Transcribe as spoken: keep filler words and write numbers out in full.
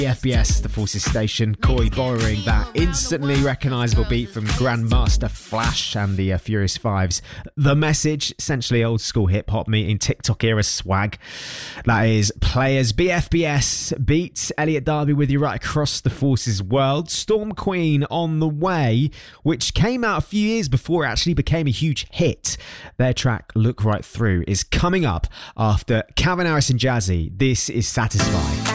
F B S, the Forces Station. Koi borrowing that instantly recognisable beat from Grandmaster Flash and the uh, Furious Fives. The Message, essentially old school hip hop meeting TikTok era swag. That is Players, B F B S beats. Elliot Darby with you right across the Forces world. Storm Queen on the way, which came out a few years before it actually became a huge hit. Their track Look Right Through is coming up after Calvin Harris and Jazzy. This is Satisfy.